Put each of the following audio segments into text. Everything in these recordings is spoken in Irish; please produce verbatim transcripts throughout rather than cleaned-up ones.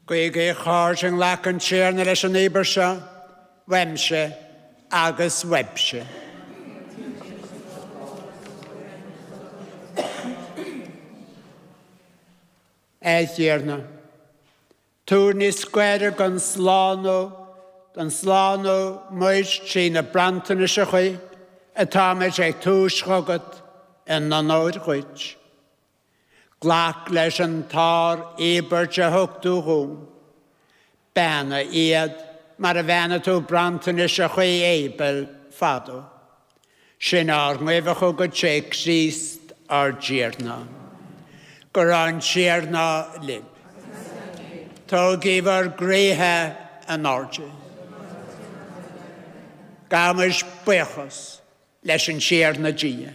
Gwyg ei chorg yn lac yn tîr na leis yn eibr sio, wemse agus webse. Eithirna. Tŵr ni sgweder gan slano, gan slano mwys trin y brantan ysio chwi, y tamid eich tŵs chogod yn nanawd chwyd. Glach leis yn tar eibr ja hwgdw hwn. Bena iad, mar y fena tŵ brantan ysio chwi eibl ffadw. Sy'n ar mwefach o gyd check syst ar girna. Goran sierna lib. To giver grehe an orge. Gamish bechos leis yn sierna gia.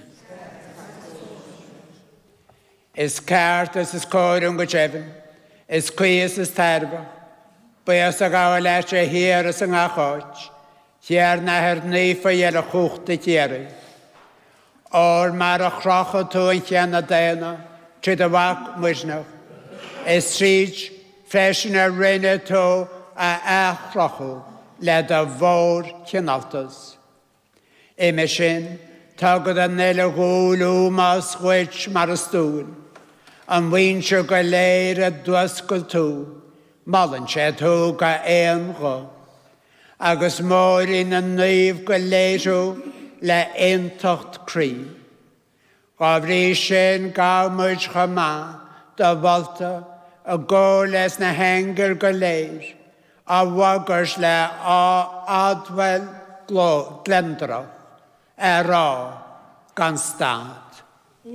Is cart as is coir yn gwychefn. Is cwys is terfa. Bys ag awa leis e hir as yng ngachoch. Hier na her neifa i'r chwcht y tieri. O'r mar a chroch o to yn chian a dena. Tryd y wag mwysnach. Is rhyd fresin a rhain to a achrochw led a fawr cynaltas. Ime sy'n tagod a nel a gŵl o mas gwech mar a stŵn. Am wyn sio ga leir a dwasgol tŵ. Malyn se tŵ ga ean go. Agus môr un a neif ga leisio le eintocht cri. Gafri sy'n gael mwyd chama, da volta, a goles na henger galeir, a wagars le a adwel glendro, a ra gan stad.